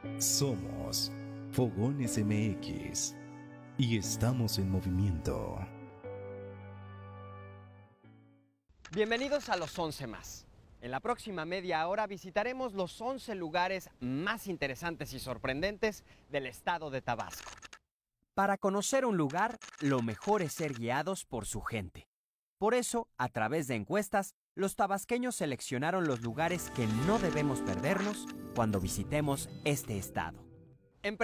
Somos Fogones MX y estamos en movimiento. Bienvenidos a los 11 más. En la próxima media hora visitaremos los 11 lugares más interesantes y sorprendentes del estado de Tabasco. Para conocer un lugar, lo mejor es ser guiados por su gente. Por eso, a través de encuestas, los tabasqueños seleccionaron los lugares que no debemos perdernos cuando visitemos este estado.